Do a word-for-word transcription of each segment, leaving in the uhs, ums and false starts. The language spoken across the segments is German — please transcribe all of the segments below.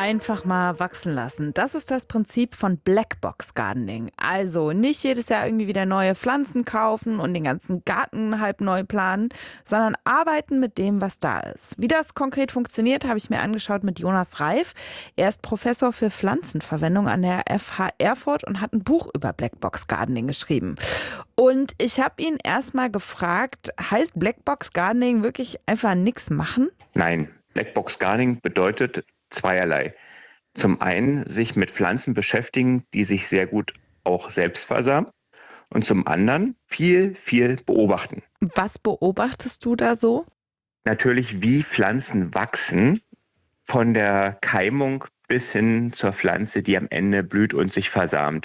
Einfach mal wachsen lassen. Das ist das Prinzip von Blackbox Gardening. Also nicht jedes Jahr irgendwie wieder neue Pflanzen kaufen und den ganzen Garten halb neu planen, sondern arbeiten mit dem, was da ist. Wie das konkret funktioniert, habe ich mir angeschaut mit Jonas Reif. Er ist Professor für Pflanzenverwendung an der F H Erfurt und hat ein Buch über Blackbox Gardening geschrieben. Und ich habe ihn erstmal gefragt, heißt Blackbox Gardening wirklich einfach nichts machen? Nein, Blackbox Gardening bedeutet zweierlei. Zum einen sich mit Pflanzen beschäftigen, die sich sehr gut auch selbst versamen. Und zum anderen viel, viel beobachten. Was beobachtest du da so? Natürlich, wie Pflanzen wachsen, von der Keimung bis hin zur Pflanze, die am Ende blüht und sich versamt.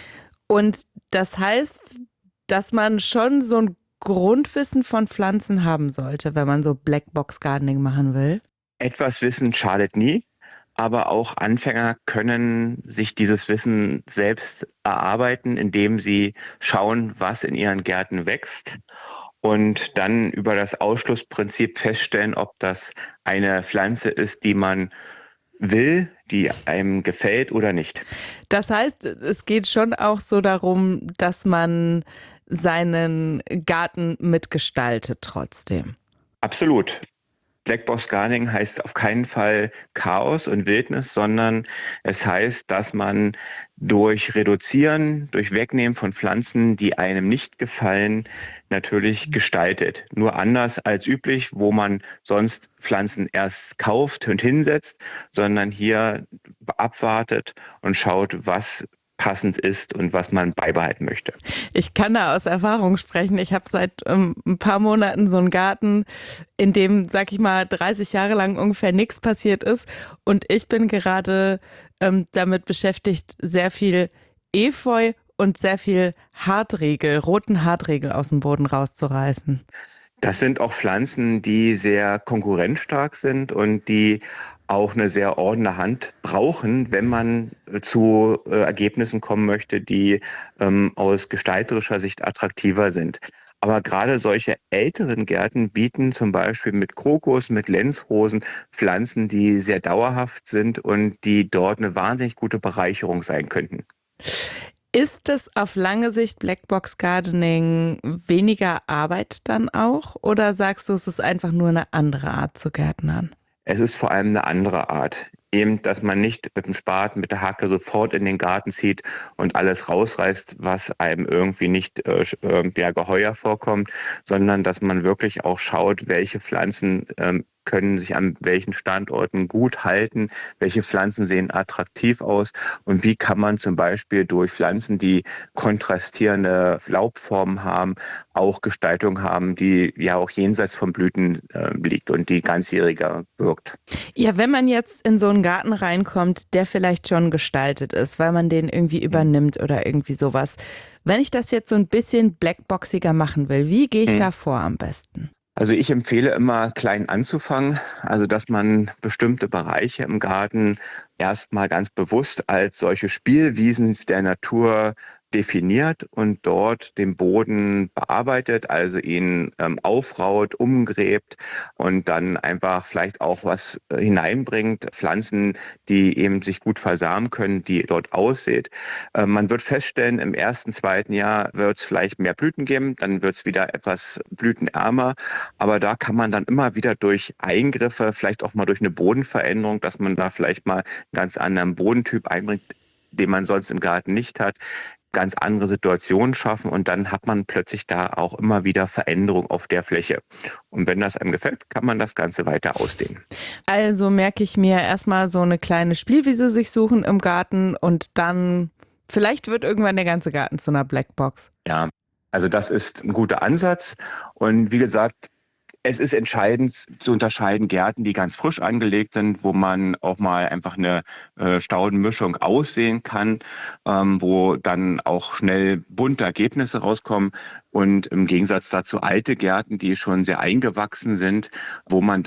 Und das heißt, dass man schon so ein Grundwissen von Pflanzen haben sollte, wenn man so Blackbox Gardening machen will? Etwas Wissen schadet nie, aber auch Anfänger können sich dieses Wissen selbst erarbeiten, indem sie schauen, was in ihren Gärten wächst und dann über das Ausschlussprinzip feststellen, ob das eine Pflanze ist, die man will, die einem gefällt oder nicht. Das heißt, es geht schon auch so darum, dass man seinen Garten mitgestaltet trotzdem. Absolut. Blackbox Gardening heißt auf keinen Fall Chaos und Wildnis, sondern es heißt, dass man durch Reduzieren, durch Wegnehmen von Pflanzen, die einem nicht gefallen, natürlich gestaltet. Nur anders als üblich, wo man sonst Pflanzen erst kauft und hinsetzt, sondern hier abwartet und schaut, was passend ist und was man beibehalten möchte. Ich kann da aus Erfahrung sprechen. Ich habe seit ähm, ein paar Monaten so einen Garten, in dem, sag ich mal, dreißig Jahre lang ungefähr nichts passiert ist. Und ich bin gerade ähm, damit beschäftigt, sehr viel Efeu und sehr viel Hartriegel, roten Hartriegel aus dem Boden rauszureißen. Das sind auch Pflanzen, die sehr konkurrenzstark sind und die auch eine sehr ordnende Hand brauchen, wenn man zu äh, Ergebnissen kommen möchte, die ähm, aus gestalterischer Sicht attraktiver sind. Aber gerade solche älteren Gärten bieten zum Beispiel mit Krokus, mit Lenzrosen Pflanzen, die sehr dauerhaft sind und die dort eine wahnsinnig gute Bereicherung sein könnten. Ist es auf lange Sicht Blackbox Gardening weniger Arbeit dann auch? Oder sagst du, es ist einfach nur eine andere Art zu gärtnern? Es ist vor allem eine andere Art. Eben, dass man nicht mit dem Spaten, mit der Hacke sofort in den Garten zieht und alles rausreißt, was einem irgendwie nicht äh, äh, ja, geheuer vorkommt, sondern dass man wirklich auch schaut, welche Pflanzen ähm, können sich an welchen Standorten gut halten, welche Pflanzen sehen attraktiv aus und wie kann man zum Beispiel durch Pflanzen, die kontrastierende Laubformen haben, auch Gestaltung haben, die ja auch jenseits von Blüten äh, liegt und die ganzjähriger wirkt. Ja, wenn man jetzt in so einen Garten reinkommt, der vielleicht schon gestaltet ist, weil man den irgendwie übernimmt oder irgendwie sowas. Wenn ich das jetzt so ein bisschen blackboxiger machen will, wie gehe ich Mhm. da vor am besten? Also ich empfehle immer klein anzufangen, also dass man bestimmte Bereiche im Garten erstmal ganz bewusst als solche Spielwiesen der Natur definiert und dort den Boden bearbeitet, also ihn ähm, aufraut, umgräbt und dann einfach vielleicht auch was äh, hineinbringt, Pflanzen, die eben sich gut versamen können, die dort aussät. Äh, man wird feststellen, im ersten, zweiten Jahr wird es vielleicht mehr Blüten geben, dann wird es wieder etwas blütenärmer, aber da kann man dann immer wieder durch Eingriffe, vielleicht auch mal durch eine Bodenveränderung, dass man da vielleicht mal einen ganz anderen Bodentyp einbringt, den man sonst im Garten nicht hat, ganz andere Situationen schaffen und dann hat man plötzlich da auch immer wieder Veränderung auf der Fläche. Und wenn das einem gefällt, kann man das Ganze weiter ausdehnen. Also merke ich mir erstmal so eine kleine Spielwiese sich suchen im Garten und dann vielleicht wird irgendwann der ganze Garten zu einer Blackbox. Ja, also das ist ein guter Ansatz und wie gesagt, es ist entscheidend zu unterscheiden Gärten, die ganz frisch angelegt sind, wo man auch mal einfach eine äh, Staudenmischung aussehen kann, ähm, wo dann auch schnell bunte Ergebnisse rauskommen und im Gegensatz dazu alte Gärten, die schon sehr eingewachsen sind, wo man